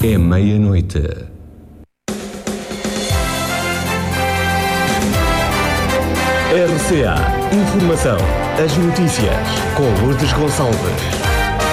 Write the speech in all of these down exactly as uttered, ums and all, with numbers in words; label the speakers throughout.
Speaker 1: É meia-noite. R C A Informação. As notícias com Lourdes Gonçalves.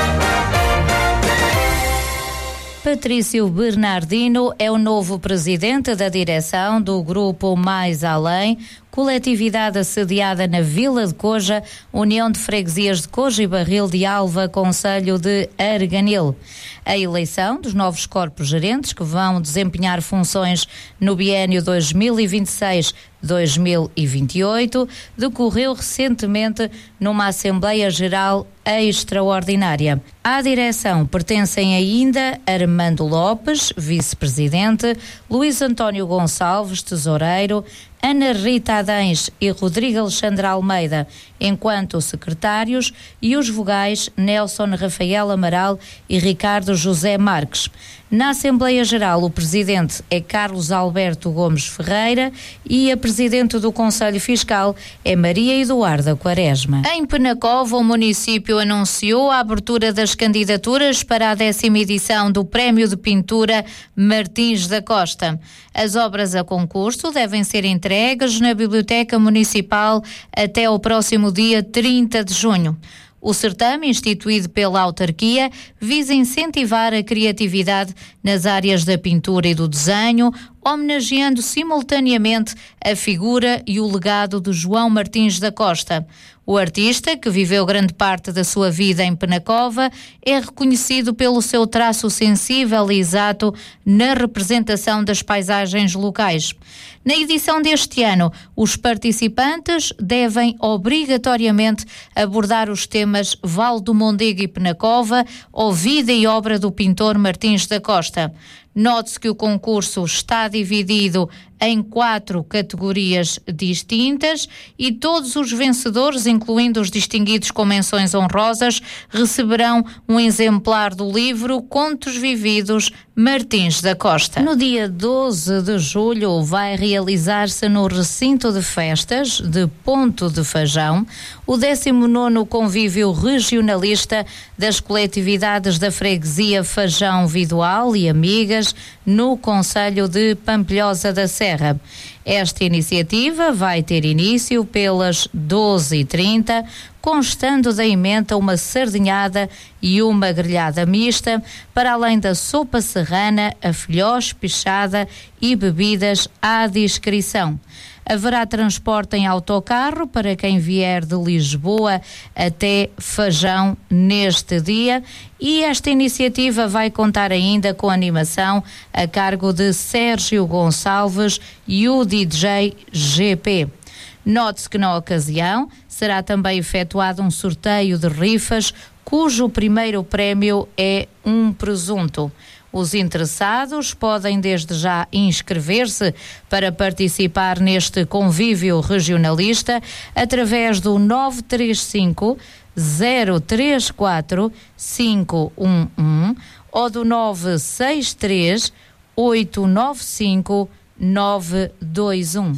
Speaker 2: Patrício Bernardino é o novo presidente da direção do Grupo Mais Além, coletividade assediada na Vila de Coja, União de Freguesias de Coja e Barril de Alva, concelho de Arganil. A eleição dos novos corpos gerentes que vão desempenhar funções no biénio dois mil e vinte e seis a dois mil e vinte e oito decorreu recentemente numa Assembleia Geral extraordinária. À direção pertencem ainda Armando Lopes, vice-presidente, Luís António Gonçalves, tesoureiro, Ana Rita Adães e Rodrigo Alexandre Almeida, enquanto secretários, e os vogais Nelson Rafael Amaral e Ricardo José Marques. Na Assembleia Geral, o presidente é Carlos Alberto Gomes Ferreira e a presidente do Conselho Fiscal é Maria Eduarda Quaresma. Em Penacova, o município anunciou a abertura das candidaturas para a décima edição do Prémio de Pintura Martins da Costa. As obras a concurso devem ser entregues na Biblioteca Municipal até ao próximo dia trinta de junho. O certame, instituído pela autarquia, visa incentivar a criatividade nas áreas da pintura e do desenho, homenageando simultaneamente a figura e o legado de João Martins da Costa. O artista, que viveu grande parte da sua vida em Penacova, é reconhecido pelo seu traço sensível e exato na representação das paisagens locais. Na edição deste ano, os participantes devem obrigatoriamente abordar os temas Val do Mondego e Penacova ou Vida e Obra do pintor Martins da Costa. Note-se que o concurso está dividido em quatro categorias distintas e todos os vencedores, incluindo os distinguidos com menções honrosas, receberão um exemplar do livro Contos Vividos Martins da Costa. No dia doze de julho vai realizar-se no recinto de festas de Ponto de Fajão o décimo nono convívio regionalista das coletividades da freguesia Fajão Vidoal e Amigas no concelho de Pampilhosa da Serra. Esta iniciativa vai ter início pelas doze e trinta, constando da emenda uma sardinhada e uma grelhada mista, para além da sopa serrana, a filhós, peixada e bebidas à discrição. Haverá transporte em autocarro para quem vier de Lisboa até Fajão neste dia, e esta iniciativa vai contar ainda com animação a cargo de Sérgio Gonçalves e o D J G P. Note-se que na ocasião será também efetuado um sorteio de rifas, cujo primeiro prémio é um presunto. Os interessados podem desde já inscrever-se para participar neste convívio regionalista através do nove três cinco, zero três quatro, cinco um um ou do nove seis três, oito nove cinco, nove dois um.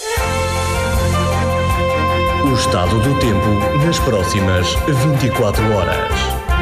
Speaker 1: O estado do tempo nas próximas vinte e quatro horas.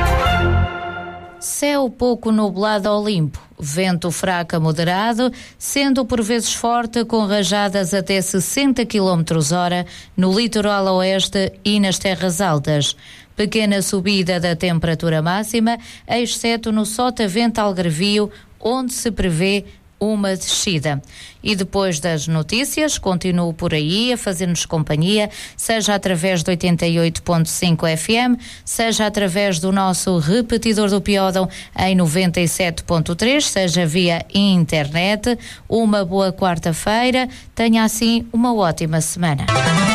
Speaker 2: Céu pouco nublado ao limpo, vento fraco a moderado, sendo por vezes forte com rajadas até sessenta quilómetros hora no litoral oeste e nas terras altas. Pequena subida da temperatura máxima, exceto no Sotavento Algarvio, onde se prevê uma descida. E depois das notícias, continuo por aí a fazer-nos companhia, seja através de oitenta e oito ponto cinco F M, seja através do nosso repetidor do Piódão em noventa e sete ponto três, seja via internet. Uma boa quarta-feira, tenha assim uma ótima semana.